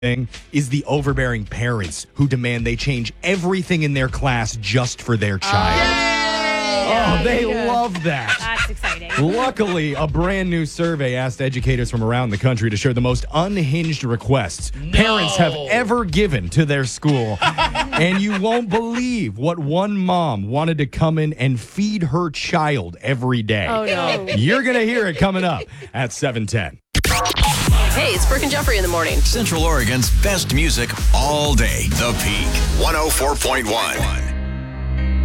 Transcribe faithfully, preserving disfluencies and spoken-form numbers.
thing is the overbearing parents who demand they change everything in their class just for their child. Oh, they love that. That's exciting. Luckily, a brand new survey asked educators from around the country to share the most unhinged requests No. parents have ever given to their school. And you won't believe what one mom wanted to come in and feed her child every day. Oh, no. You're going to hear it coming up at seven ten. Hey, it's Brooke and Jeffrey in the morning. Central Oregon's best music all day. The Peak. one oh four point one.